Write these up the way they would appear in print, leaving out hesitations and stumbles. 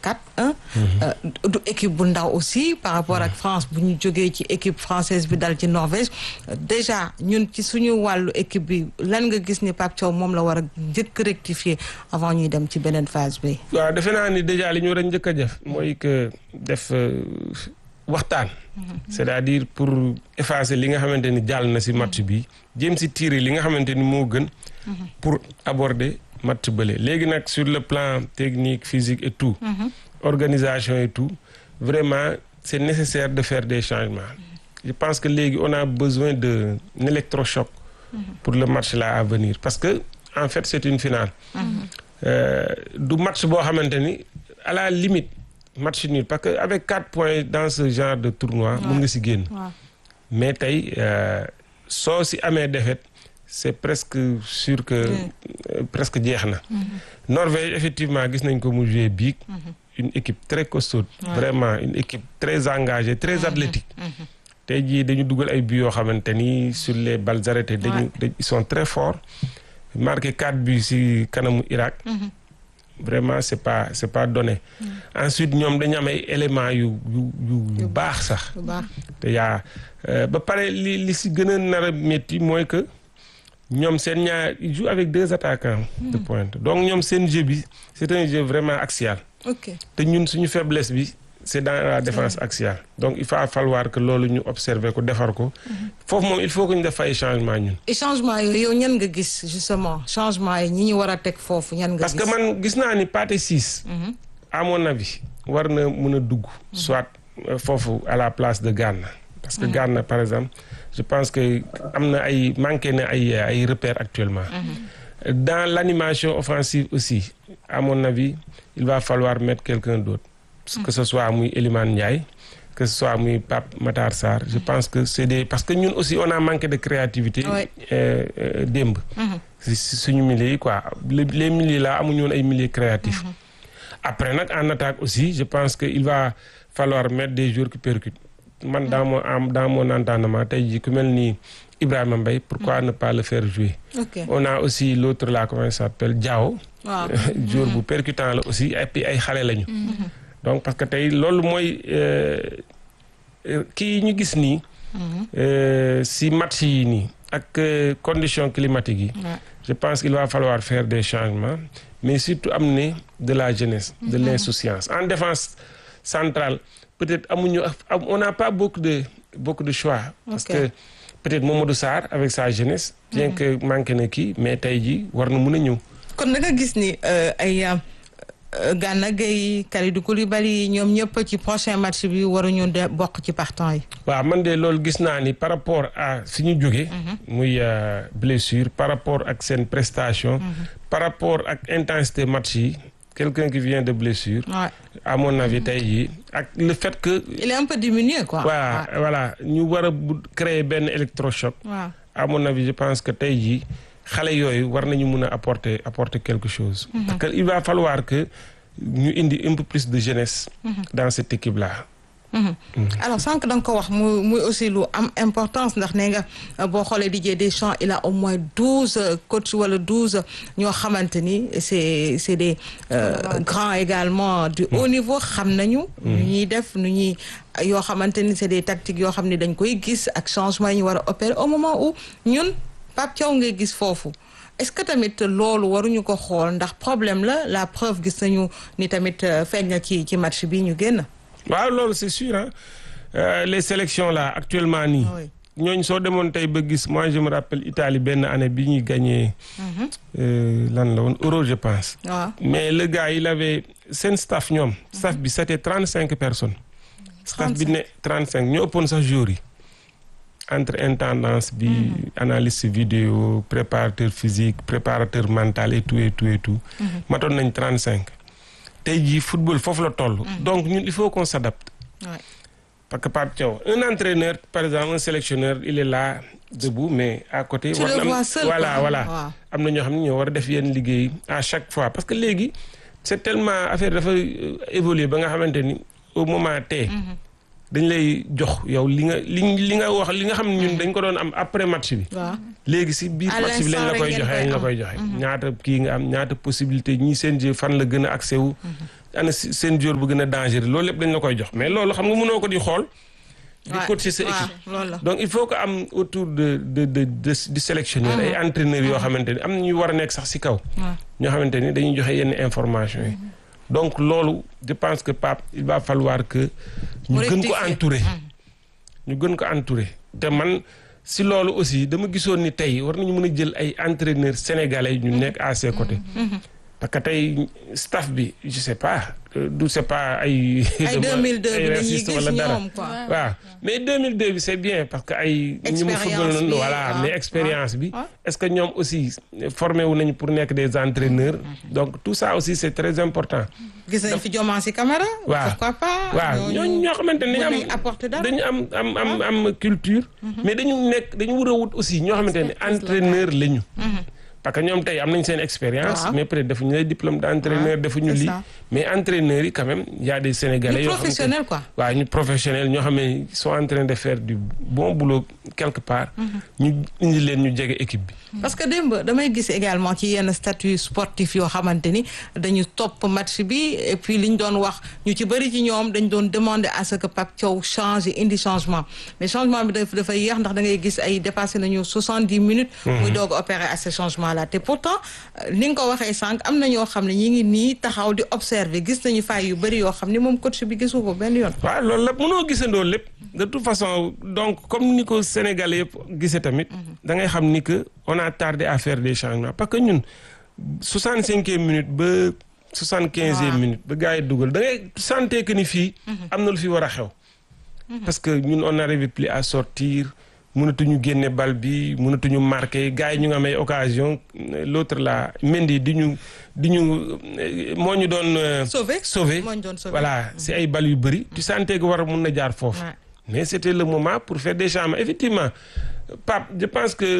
4-1. du équipe bu ndaw aussi par rapport ak France bu ñu jógee ci équipe française bi dal ci Norvège déjà ñun ci suñu wàllu équipe bi lan nga gis ni Pape Thiaw moom la war a njëkk rectifier avant ñuy dem ci beneen phase bi. waaw defe naa ni déjà li ñu war a njëkk a def mooy que def waxtaan. c'est-à-dire pour effacer li nga xamante ni jàll na ci match bi jéem ci tirer li nga xamante ni moo gën. pour aborder match bële léegi nag sur le plan technique physique et tout. organisation et tout vraiment c'est nécessaire de faire des changements. Je pense que léegi on a besoin d'un électrochoc. pour le match là à venir parce que en fait c'est une finale. du match boo xamante ni à la limite match nul parce que avec 4 points dans ce genre de tournoi mën nga ci génn. mais tey soo ci amee défaite c'est presque sûr que presque jeex na. Norvège effectivement gis nañ ko mu jouer biig. une équipe très costaud. vraiment une équipe très engagée très athlétique. tey jii dañu dugal ay buts yoo xamante ni sur les balles arrêtées ils sont très forts. marqué 4 buts ci kanamu Irak. vraiment c'est pas donné. ensuite ñoom dañu am ay éléments yu baax sax. te yaa ba pare li ci gën a nar a métti mooy que ñoom seen ñaar ils jouent avec 2 attaquants de pointe donc ñoom seen jeu bi c'est un jeu vraiment axial. te ñun suñu faiblesse bi c'est dans la défense axiale donc il va falloir que loolu ñu observer ko defar ko. foofu moom il faut que ñu def ay changement ñun. et changement yooyu yow ñan nga gis justement changement yi ñi ñu war a teg foofu ñan nga gis. parce que man gis naa ni Pathé Ciss. à mon avis war na mën a dugg. soit foofu à la place de Gana. parce que Gana par exemple je pense que am na manqué na ay repères actuellement. dans l'animation offensive aussi à mon avis il va falloir mettre quelqu'un d'autre. que ce soit muy Elimane Ndiaye que ce soit muy Pape Matar Sarr je pense que parce que ñun aussi on a manqué de créativité. démb. si suñu milieu yi quoi les milieux là amuñu woon ay milieux créatifs. après nag en attaque aussi je pense que il va falloir mettre des joueurs qui percutent. man dans mon entendement tey jii ku mel ni Ibrahima Mbaye pourquoi ne pas le faire jouer. on a aussi l'autre là comment il s'appelle Diao. joueur bu percutant la aussi et puis ay xale lañu. donc parce que tey loolu mooy kii ñu gis nii. si match yi nii ak conditions climatiques yi. je pense qu'il va falloir faire des changements mais surtout amener de la jeunesse. de l'insouciance en défense centrale peut-être on n'a pas beaucoup de choix. parce que peut-être Mamadou Sarr avec sa jeunesse. bien que manqué na kii mais tey jii war na mën a ñëw. kon da nga gis ni ay Gana Gueye Kalidou Koulibaly ñoom ñëpp ci prochain match bi waruñu bokk ci partant yi. waaw man de loolu gis naa ni par rapport à fi ñu jógee. muy blessure par rapport ak seen prestation. par rapport ak intensité match yi. quelqu'un qui vient de blessure. à mon avis tey jii ak le fait que. il est un peu diminué quoi. voilà ñu war a créer benn électrochoc. à mon avis je pense que tey jii. xale yooyu war nañu mën a apporter quelque chose. parce que il va falloir que ñu indi un peu plus de jeunesse. dans cette équipe là. alors sànq da nga ko wax muy aussi lu am importance ndax nee nga boo xoolee Didier Deschamps il a au moins 12 coachs wala 12 ñoo xamante ni c'est des grands également du haut niveau xam nañu. nu ñuy def nu ñuy yoo xamante ni c'est des tactiques yoo xam ne dañ koy gis ak changement yi ñu war a opérer au moment où ñun. Pape Thiaw ngay gis foofu est-ce que tamit loolu waruñu ko xool ndax problème la preuve gis nañu ni tamit feeñ na ci match bi ñu génn. waaw loolu c'est sûr les sélections là actuellement nii. ñooñ soo demoon tey ba gis moi je me rappelle Italie benn année bi ñuy gagné. lan la woon Euro je pense. mais le gars il avait seen staff ñoom. staff bi c'était 35 personnes. staff bi ne 35 ñoo ëppoon sax joueurs yi. entre intendance bi analyste vidéo préparateur physique préparateur mental et tout matoon nañ 35 tey jii football foofu la toll donc ñun il faut qu'on s'adapte parce que Pape Thiaw un entraîneur par exemple un sélectionneur il est là debout mais à côté voilà am na ñoo xam ne ñoo war a def yenn liggéey à chaque fois parce que léegi c'est tellement affaire dafa évoluer ba nga xamante ni au moment T dañ lay jox yow li nga wax li nga xam ne ñun dañ ko doon am après match bi. léegi si biir match bi lañ la koy joxe ñaata kii nga am ñaata possibilité ñi seen jeu fan la gën a accès wu. ana seen joueur bu gën a dangereux loolu lépp dañ la koy jox mais loolu xam nga mënoo ko di xool. di coacher sa équipe donc il faut que am autour du sélectionneur ay entraîneurs yoo xamante ni am na ñuy war a nekk sax ci kaw. ñoo xamante ni dañuy joxe yenn information yi. donc loolu je pense que Pape il va falloir que. ñu gën ko entourer. ñu gën ko entourer te man si loolu aussi dama gisoon ni tey war nañu mën a jël ay entraîneurs sénégalais ñu nekk à ses côtés. parce que tey staff bi je sais pas du c'est pas ay. ay 2002 bi dañuy gis ñoom quoi. waaw mais 2002 bi c'est bien parce que ay. ñu mu football noonu voilà mais expérience bi. est-ce que ñoom aussi formé wu nañu pour nekk des entraîneurs. donc tout ça aussi c'est très important. gis nañ fi Diomansy Kamara. waaw pourquoi pas. waaw ñooñu ñoo xamante ne dañu am culture. mais dañu war a wut aussi ñoo xamante ne entraîneur lañu. parce que ñoom tey am nañ seen expérience. mais peut-être defuñu lay diplôme d'entraîneur defuñu lii. mais entraîneurs yi quand même y a des Sénégalais. ñu professionnels quoi. waaw ñu professionnels ñoo xam ne sont en train de faire du bon boulot quelque part. ñu indi leen ñu jege équipe bi. parce que démb damay gis également ci yenn statut sportif yoo xamante ni dañu topp match bi et puis li ñu doon wax ñu ci bëri ci ñoom dañ doon demander à ce que Pape Thiaw change indi changement mais changement bi dafay yéex ndax da ngay gis ay dépassé nañu 70 minutes. muy doog a opérer à ce changement là te pourtant ni nga ko waxee sànq am na ñoo xam ne ñi ngi nii taxaw di observer gis nañu fay yu bëri yoo xam ne moom coach bi gisu ko benn yoon. waaw loolu la mënoo gisandoo lépp de toute façon donc comme ni ko Sénégalais yëpp gisee tamit. da ngay xam ni que on a tardé à faire des changements parce que ñun 65e minute ba 75e minute ba gars yi dugal da ngay sentir que ni fii. am na lu fi war a xew. parce que ñun on n'arrive plus à sortir mënatuñu génne bal bi mënatuñu marqué gars yi ñu ngi am ay occasion l'autre là Mendy di ñu moo ñu doon. sauvé voilà si ay bal yu bëri. tu sentais que war a mun na jaar foofu. mais c'était le moment pour faire des changements effectivement Pape je pense que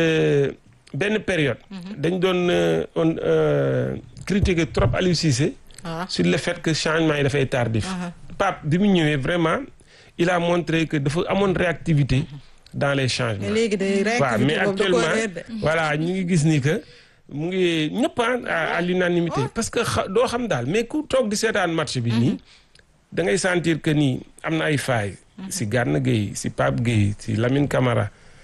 benn période. dañ doon critiquer trop Aliou Cissé. sur le fait que changement yi dafay tardif. Pape bi mu ñëwee vraiment il a montré que dafa amoon réactivité. dans les changements mais actuellement voilà ñu ngi gis ni que mu ngi ñëpp à l'unanimité parce que doo xam daal mais ku toog di seetaan match bi nii da ngay sentir que nii am na ay failles si Gana Gueye si Pape Gueye si Lamine Camara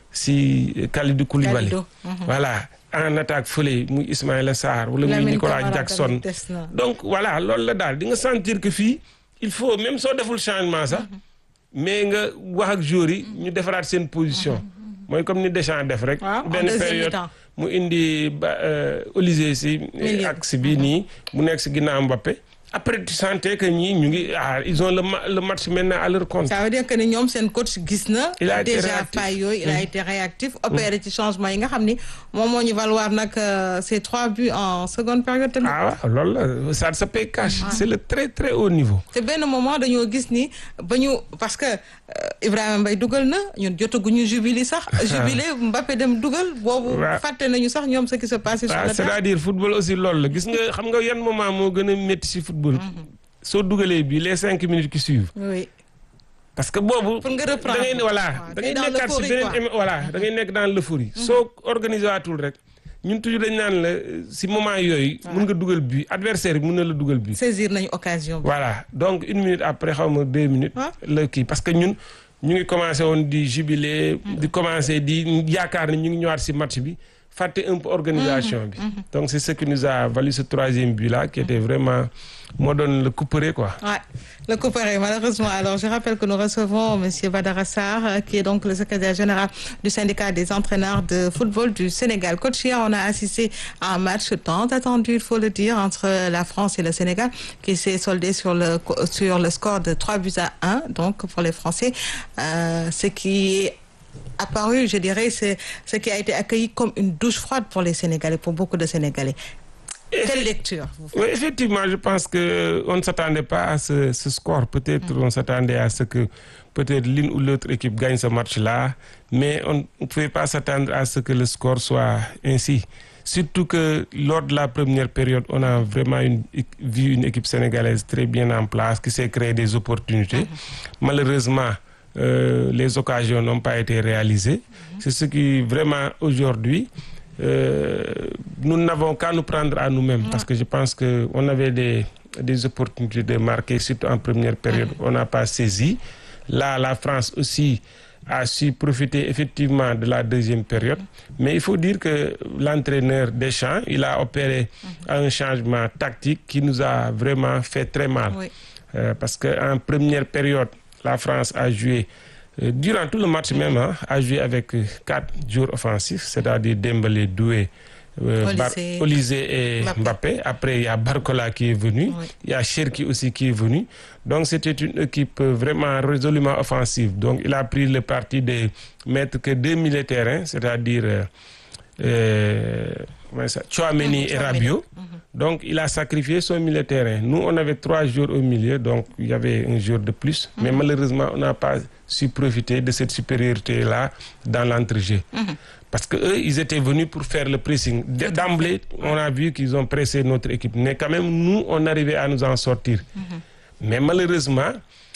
si Kalidou Koulibaly voilà en attaque fële muy Ismaïla Sarr wala muy Nicolas Jackson donc voilà loolu la daal di nga sentir que fii il faut même soo deful changement sax mais nga wax ak joueurs yi ñu defaraat seen position mooy comme ni Deschamps def rek benn période mu indi Olise si axe bi nii mu nekk si ginnaaw Mbappé après tu sentais que ñii ñu ngi ils ont le match maintenant à leur compte. ça veut dire que ni ñoom seen coach gis na. il a été déjà fay yooyu il a été réactif. opéré ci changement yi nga xam ni moom moo ñu valoir nag ces 3 buts en seconde période tamit. waaw loolu la ça se paye cash. c'est le très très haut niveau. te benn moment dañoo gis ni ba ñu parce que Ibrahima Mbaye dugal na ñun jotaguñu jubilé sax. jubilé Mbappé dem dugal. boobu fàtte nañu sax ñoom ce qui se passe. sur le terrain c'est-à-dire football aussi loolu la gis nga xam nga yan moment moo gën a métti si football. soo dugalee bi les 5 minutes qui suivent. oui. parce que boobu. pour nga reprendre da ngay nekkaat si beneen da ngay nekk dans l'euphorie. soo organisé waatul rek ñun toujours dañ naan la si moment yooyu. mun nga dugal bi adversaire bi mun na la dugal bi. saisir nañu occasion bi. voilà donc 1 minute après xaw ma 2 minutes. la kii parce que ñun ñu ngi commencé woon di jubiler. di commencé di yaakaar ne ñu ngi ñëwaat si match bi. fàtte un peu organisation bi. donc c'est ce qui nous a valu ce 3e but là qui était vraiment moo doon le couperet quoi. Ouais, le couperet malheureusement. Alors je rappelle que nous recevons monsieur Badara Sarr qui est donc le secrétaire général du syndicat des entraîneurs de football du Sénégal. Coach, hier on a assisté à un match tant attendu, il faut le dire, entre la France et le Sénégal qui s'est soldé sur le score de 3-1 donc pour les Français, ce qui est apparu, je dirais, c'est ce qui a été accueilli comme une douche froide pour les Sénégalais, pour beaucoup de Sénégalais. Quelle lecture vous faites? Oui, effectivement, je pense qu'on ne s'attendait pas à ce score. Peut-être on s'attendait à ce que peut-être l'une ou l'autre équipe gagne ce match-là, mais on ne pouvait pas s'attendre à ce que le score soit ainsi. Surtout que lors de la première période, on a vraiment vu une équipe sénégalaise très bien en place, qui s'est créé des opportunités. Malheureusement, les occasions n'ont pas été réalisées. C'est ce qui vraiment aujourd'hui nous n'avons qu'à nous prendre à nous-mêmes parce que je pense que on avait des opportunités de marquer, surtout en première période. On n'a pas saisi. Là, la France aussi a su profiter effectivement de la deuxième période. Mais il faut dire que l'entraîneur Deschamps, il a opéré un changement tactique qui nous a vraiment fait très mal. Oui. Parce qu'en première période, la France a joué, durant tout le match même, a joué avec 4 joueurs offensifs, c'est-à-dire Dembélé, Doué, Olysée et Mbappé. Après, il y a Barcola qui est venu. Oui. Il y a Cherki aussi qui est venu. Donc, c'était une équipe vraiment résolument offensive. Donc, il a pris le parti de mettre que 2 milieux de terrain, c'est-à-dire Tchouaméni et Rabiot. Donc, il a sacrifié son milieu de terrain. Nous, on avait 3 joueurs au milieu, donc il y avait un joueur de plus. Mais malheureusement, on n'a pas su profiter de cette supériorité-là dans l'entrejeu. Parce qu'eux, ils étaient venus pour faire le pressing. D'emblée, on a vu qu'ils ont pressé notre équipe. Mais quand même, nous, on arrivait à nous en sortir. Mais malheureusement,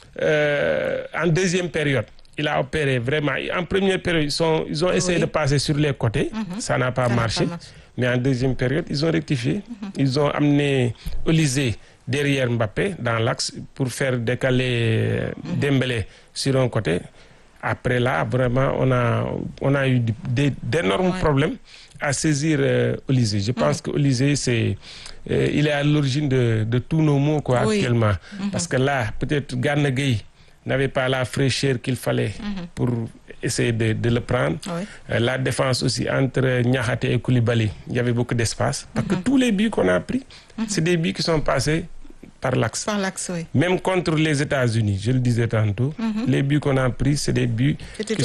en deuxième période, il a opéré vraiment. En première période, ils ont essayé de passer sur les côtés. Ça n'a pas marché. Mais en deuxième période, ils ont rectifié. Ils ont amené Olysée derrière Mbappé dans l'axe pour faire décaler Dembélé sur un côté. Après là, vraiment, on a eu d'énormes problèmes à saisir Olysée. Je pense que Olysée, il est à l'origine de tous nos maux actuellement. Parce que là, peut-être Gana Gueye n'avait pas la fraîcheur qu'il fallait pour essayer de le prendre. La défense aussi entre Niakhaté et Koulibaly, il y avait beaucoup d'espace. Parce que tous les buts qu'on a pris, c'est des buts qui sont passés par l'axe. Par l'axe, oui. Même contre les États-Unis, je le disais tantôt, les buts qu'on a pris, c'est des buts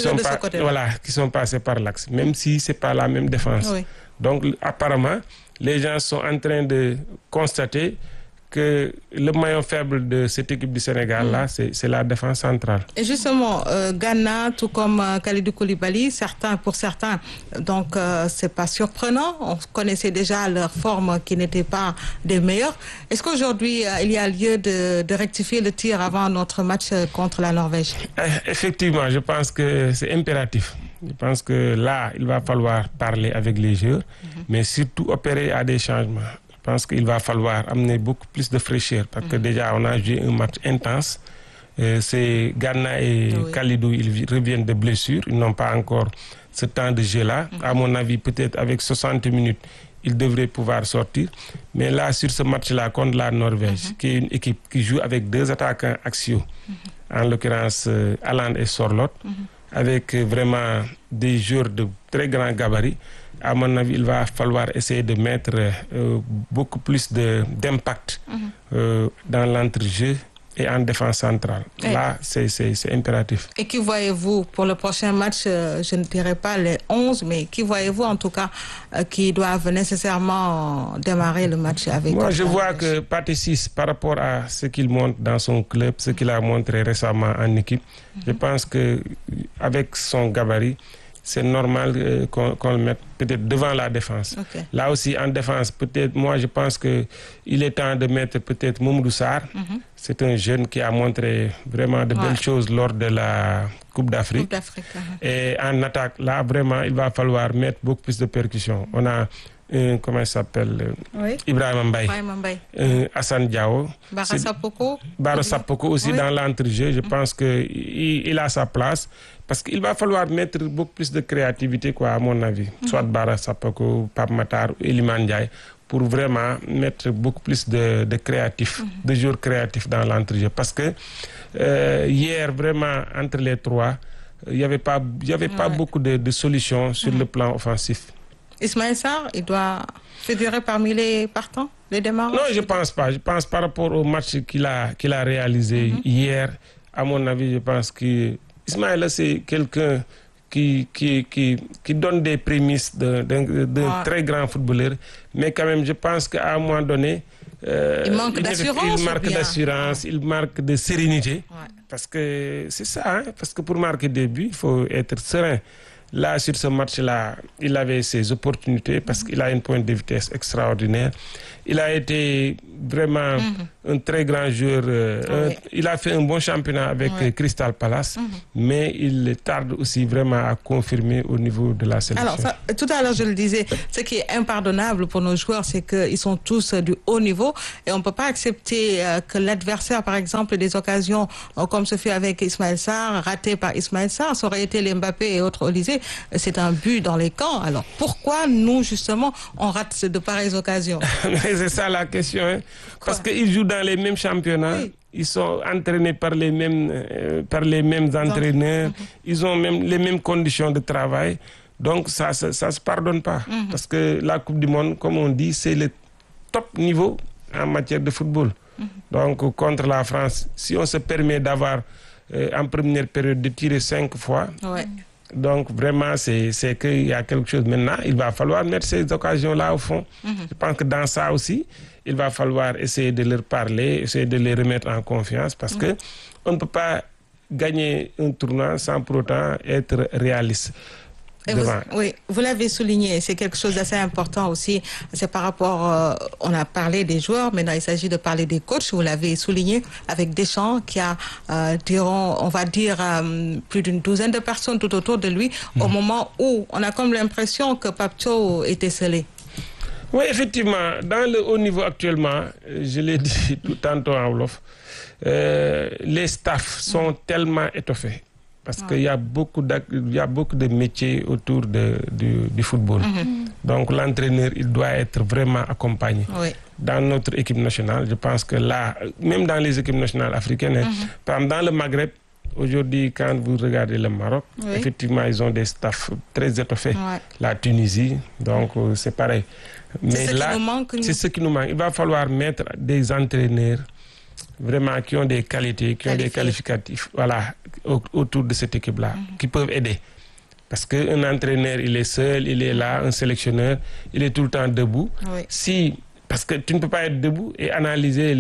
qui sont passés par l'axe, même si ce n'est pas la même défense. Oui. Donc, apparemment, les gens sont en train de constater que le maillon faible de cette équipe du Sénégal, là, c'est la défense centrale. Et justement, Ghana, tout comme Kalidou Koulibaly, pour certains, donc c'est pas surprenant. On connaissait déjà leur forme qui n'était pas des meilleures. Est-ce qu'aujourd'hui, il y a lieu de rectifier le tir avant notre match contre la Norvège? Effectivement, je pense que c'est impératif. Je pense que là, il va falloir parler avec les joueurs, mais surtout opérer à des changements. Je pense qu'il va falloir amener beaucoup plus de fraîcheur parce que déjà on a joué un match intense. C'est Ghana et Kalidou, ils reviennent de blessures. Ils n'ont pas encore ce temps de jeu-là. À mon avis, peut-être avec 60 minutes, ils devraient pouvoir sortir. Mais là, sur ce match-là contre la Norvège, qui est une équipe qui joue avec 2 attaquants axiaux, en l'occurrence Haaland et Sorloth, avec vraiment des joueurs de très grand gabarit, à mon avis, il va falloir essayer de mettre beaucoup plus d'impact dans l'entrejeu et en défense centrale. Là, c'est impératif. Et qui voyez-vous pour le prochain match, je ne dirais pas les 11, mais qui voyez-vous en tout cas qui doivent nécessairement démarrer le match avec... Moi, je vois que Pathé Ciss, par rapport à ce qu'il montre dans son club, ce qu'il a montré récemment en équipe, je pense qu'avec son gabarit, c'est normal qu'on le mette peut-être devant la défense. Là aussi, en défense, peut-être, moi, je pense qu'il est temps de mettre peut-être Mamadou Sarr. C'est un jeune qui a montré vraiment de belles choses lors de la Coupe d'Afrique. Et en attaque, là, vraiment, il va falloir mettre beaucoup plus de percussions. On a comment il s'appelle Ibrahima Mbaye, Assane Diao, Bara Sapoko aussi dans l'entrejeu. Je pense qu'il a sa place parce qu'il va falloir mettre beaucoup plus de créativité, à mon avis. Soit Bara Sapoko, Pape Matar ou Iliman Ndiaye, pour vraiment mettre beaucoup plus de créatifs, de joueurs créatifs dans l'entrejeu. Parce que hier, vraiment, entre les trois, il n'y avait pas beaucoup de solutions sur le plan offensif. Ismaël Sarr, il doit figurer parmi les partants, les démarrants? Non, je ne pense pas. Je pense par rapport au match qu'il a réalisé hier, à mon avis, je pense que Ismaël, c'est quelqu'un qui donne des prémices d'un très grand footballeur. Mais quand même, je pense qu'à un moment donné, il manque d'assurance. Il manque d'assurance, il manque de sérénité. Parce que c'est ça, parce que pour marquer des buts, il faut être serein. Là, sur ce match-là, il avait ses opportunités parce qu'il a une pointe de vitesse extraordinaire. il a été vraiment un très grand joueur. Il a fait un bon championnat avec Crystal Palace, mais il tarde aussi vraiment à confirmer au niveau de la sélection. Alors, tout à l'heure, je le disais, ce qui est impardonnable pour nos joueurs, c'est qu'ils sont tous du haut niveau et on ne peut pas accepter que l'adversaire, par exemple, des occasions comme ce fut avec Ismaël Sarr, raté par Ismaël Sarr, ça aurait été les Mbappé et autres Olysée, c'est un but dans les camps. Alors, pourquoi nous, justement, on rate de pareilles occasions? Mais c'est ça la question, hein? Parce qu'ils jouent dans les mêmes championnats. Oui. Ils sont entraînés par les mêmes entraîneurs. Ils ont même les mêmes conditions de travail. Donc, ça se pardonne pas. Parce que la Coupe du Monde, comme on dit, c'est le top niveau en matière de football. Donc, contre la France, si on se permet d'avoir, en première période, de tirer 5 fois... Ouais. Donc, vraiment, c'est qu'il y a quelque chose. Maintenant, il va falloir mettre ces occasions-là au fond. Je pense que dans ça aussi, il va falloir essayer de leur parler, essayer de les remettre en confiance parce que on ne peut pas gagner un tournoi sans pour autant être réaliste. Vous l'avez souligné, c'est quelque chose d'assez important aussi. C'est par rapport, on a parlé des joueurs, maintenant il s'agit de parler des coachs. Vous l'avez souligné avec Deschamps qui a, on va dire, plus d'une douzaine de personnes tout autour de lui au moment où on a comme l'impression que Pape Thiaw était scellé. Oui, effectivement, dans le haut niveau actuellement, je l'ai dit tout tantôt en wolof, les staffs sont tellement étoffés. Parce qu'il y a beaucoup de métiers autour du football. Donc l'entraîneur, il doit être vraiment accompagné. Oui. Dans notre équipe nationale, je pense que là, même dans les équipes nationales africaines, par exemple dans le Maghreb, aujourd'hui, quand vous regardez le Maroc, effectivement, ils ont des staffs très étoffés. La Tunisie, donc c'est pareil. Mais là, c'est ce qui nous manque. Il va falloir mettre des entraîneurs vraiment qui ont des qualités, qui ont des qualificatifs, voilà, autour de cette équipe-là, qui peuvent aider. Parce qu'un entraîneur, il est seul, il est là, un sélectionneur, il est tout le temps debout. Parce que tu ne peux pas être debout et analyser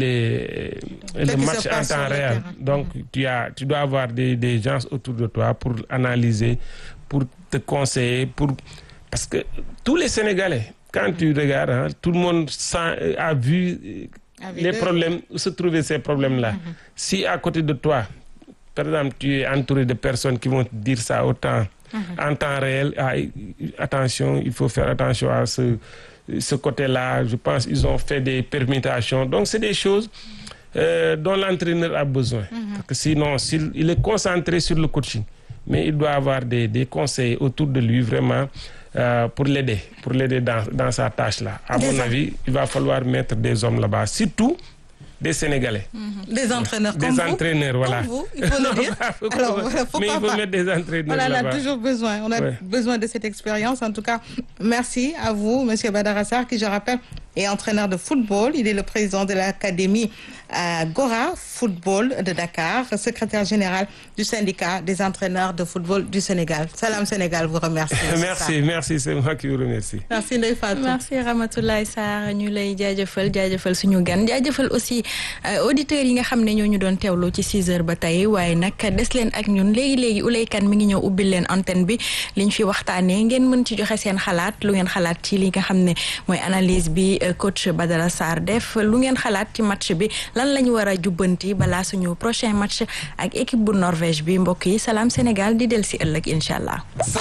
le match en temps réel. Donc, tu dois avoir des gens autour de toi pour analyser, pour te conseiller, parce que tous les Sénégalais, quand tu regardes, tout le monde a vu les problèmes, où se trouvaient ces problèmes-là. Si à côté de toi, par exemple, tu es entouré de personnes qui vont te dire ça autant en temps réel, attention, il faut faire attention à ce côté-là. Je pense qu'ils ont fait des permutations. Donc, c'est des choses dont l'entraîneur a besoin. Parce que sinon, il est concentré sur le coaching, mais il doit avoir des conseils autour de lui, vraiment, pour l'aider dans sa tâche-là. À mon avis, il va falloir mettre des hommes là-bas, surtout des Sénégalais. Des entraîneurs comme vous. Des entraîneurs, voilà. Comme vous, il faut le dire. Alors, voilà, mais il faut mettre des entraîneurs là-bas. On en a toujours besoin. On a besoin de cette expérience. En tout cas, merci à vous, M. Badara Sarr, qui, je rappelle, est entraîneur de football. Il est le président de l'académie Gora Football de Dakar, secrétaire général du syndicat des entraîneurs de football du Sénégal. Salam Sénégal vous remercie. Merci, c'est moi qui vous remercie. Merci Ndeye Fatou. Merci Ramatoulaye Sarr ñu lay jaajëfal suñu gan jaajëfal aussi auditeurs yi nga xam ne ñoo ñu doon teewlu ci 6h ba tey waaye nag des leen ak ñun léegi Ouleye Kane mi ngi ñëw ubbil leen antenne bi liñ fi waxtaanee ngeen mën ci joxe seen xalaat lu ngeen xalaat ci li nga xam ne mooy analyse bi coach Badara Sarr def lu ngeen xalaat ci match bi lan lañu war a jubbanti balaa suñu prochain match ak équipe bu Norvège bi mbokk yi Salam Sénégal di del si ëllëg incha allah.